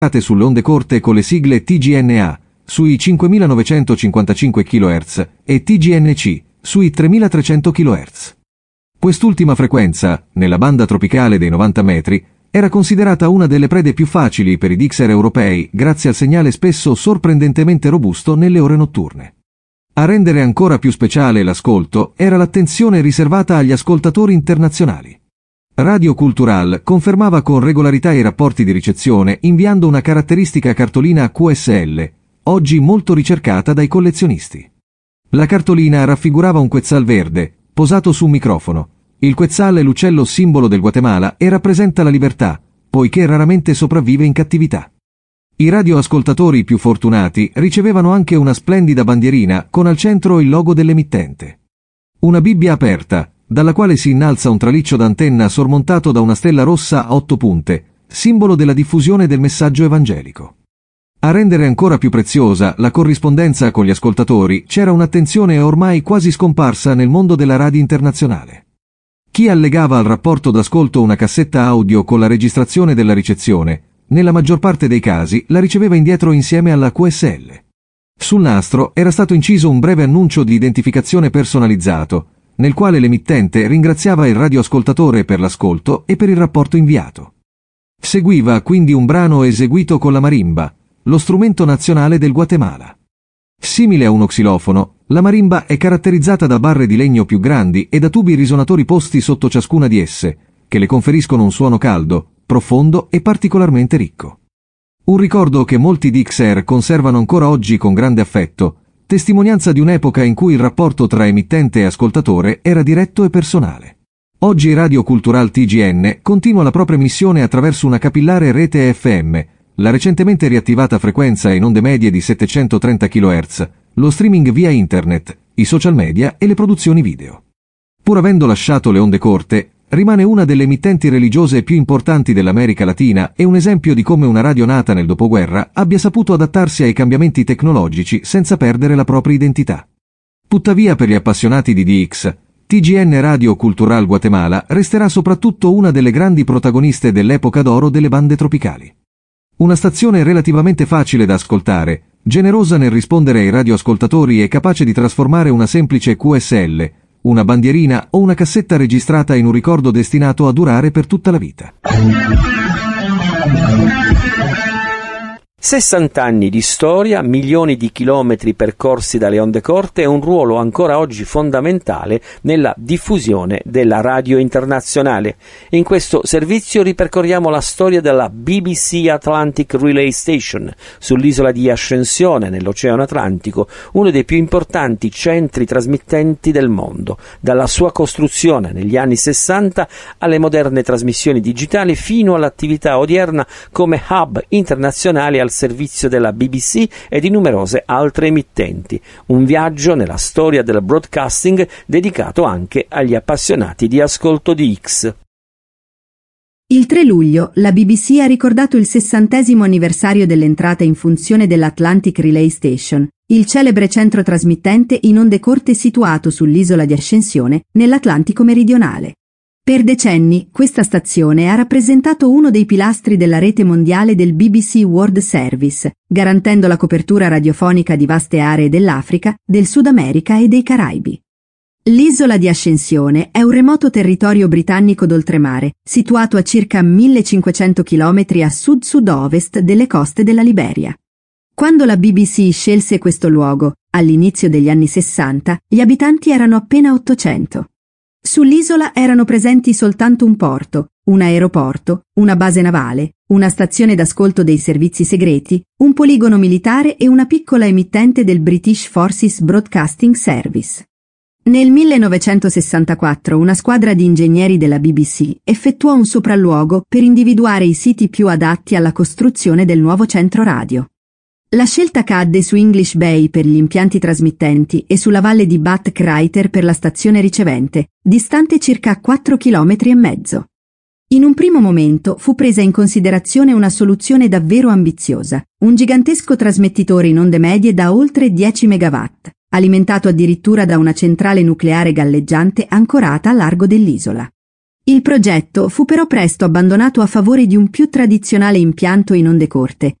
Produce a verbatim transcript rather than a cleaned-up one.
sulle onde corte con le sigle T G N A sui cinquemilanovecentocinquantacinque chilohertz e T G N C sui tremilatrecento chilohertz. Quest'ultima frequenza, nella banda tropicale dei novanta metri, era considerata una delle prede più facili per i Dixer europei grazie al segnale spesso sorprendentemente robusto nelle ore notturne. A rendere ancora più speciale l'ascolto era l'attenzione riservata agli ascoltatori internazionali. Radio Cultural confermava con regolarità i rapporti di ricezione inviando una caratteristica cartolina Q S L, oggi molto ricercata dai collezionisti. La cartolina raffigurava un quetzal verde, posato su un microfono. Il quetzal è l'uccello simbolo del Guatemala e rappresenta la libertà, poiché raramente sopravvive in cattività. I radioascoltatori più fortunati ricevevano anche una splendida bandierina con al centro il logo dell'emittente. Una Bibbia aperta, dalla quale si innalza un traliccio d'antenna sormontato da una stella rossa a otto punte, simbolo della diffusione del messaggio evangelico. A rendere ancora più preziosa la corrispondenza con gli ascoltatori c'era un'attenzione ormai quasi scomparsa nel mondo della radio internazionale. Chi allegava al rapporto d'ascolto una cassetta audio con la registrazione della ricezione, nella maggior parte dei casi la riceveva indietro insieme alla Q S L. Sul nastro era stato inciso un breve annuncio di identificazione personalizzato, nel quale l'emittente ringraziava il radioascoltatore per l'ascolto e per il rapporto inviato. Seguiva quindi un brano eseguito con la marimba, lo strumento nazionale del Guatemala. Simile a uno xilofono, la marimba è caratterizzata da barre di legno più grandi e da tubi risonatori posti sotto ciascuna di esse, che le conferiscono un suono caldo, profondo e particolarmente ricco. Un ricordo che molti Dixer conservano ancora oggi con grande affetto, testimonianza di un'epoca in cui il rapporto tra emittente e ascoltatore era diretto e personale. Oggi Radio Cultural T G N continua la propria missione attraverso una capillare rete F M, la recentemente riattivata frequenza in onde medie di settecentotrenta chilohertz, lo streaming via internet, i social media e le produzioni video. Pur avendo lasciato le onde corte, rimane una delle emittenti religiose più importanti dell'America Latina e un esempio di come una radio nata nel dopoguerra abbia saputo adattarsi ai cambiamenti tecnologici senza perdere la propria identità. Tuttavia, per gli appassionati di D X, T G N Radio Cultural Guatemala resterà soprattutto una delle grandi protagoniste dell'epoca d'oro delle bande tropicali. Una stazione relativamente facile da ascoltare, generosa nel rispondere ai radioascoltatori e capace di trasformare una semplice Q S L, una bandierina o una cassetta registrata in un ricordo destinato a durare per tutta la vita. sessanta anni di storia, milioni di chilometri percorsi dalle onde corte e un ruolo ancora oggi fondamentale nella diffusione della radio internazionale. In questo servizio ripercorriamo la storia della B B C Atlantic Relay Station sull'isola di Ascensione nell'Oceano Atlantico, uno dei più importanti centri trasmittenti del mondo, dalla sua costruzione negli anni sessanta alle moderne trasmissioni digitali fino all'attività odierna come hub internazionale al servizio della B B C e di numerose altre emittenti. Un viaggio nella storia del broadcasting dedicato anche agli appassionati di ascolto di X. Il tre luglio la B B C ha ricordato il sessantesimo anniversario dell'entrata in funzione dell'Atlantic Relay Station, il celebre centro trasmittente in onde corte situato sull'isola di Ascensione nell'Atlantico meridionale. Per decenni questa stazione ha rappresentato uno dei pilastri della rete mondiale del B B C World Service, garantendo la copertura radiofonica di vaste aree dell'Africa, del Sud America e dei Caraibi. L'isola di Ascensione è un remoto territorio britannico d'oltremare, situato a circa millecinquecento chilometri a sud-sud-ovest delle coste della Liberia. Quando la B B C scelse questo luogo, all'inizio degli anni sessanta, gli abitanti erano appena ottocento. Sull'isola erano presenti soltanto un porto, un aeroporto, una base navale, una stazione d'ascolto dei servizi segreti, un poligono militare e una piccola emittente del British Forces Broadcasting Service. Nel millenovecentosessantaquattro una squadra di ingegneri della B B C effettuò un sopralluogo per individuare i siti più adatti alla costruzione del nuovo centro radio. La scelta cadde su English Bay per gli impianti trasmittenti e sulla valle di Bat Crater per la stazione ricevente, distante circa quattro chilometri e mezzo. In un primo momento fu presa in considerazione una soluzione davvero ambiziosa, un gigantesco trasmettitore in onde medie da oltre dieci megawatt, alimentato addirittura da una centrale nucleare galleggiante ancorata a largo dell'isola. Il progetto fu però presto abbandonato a favore di un più tradizionale impianto in onde corte,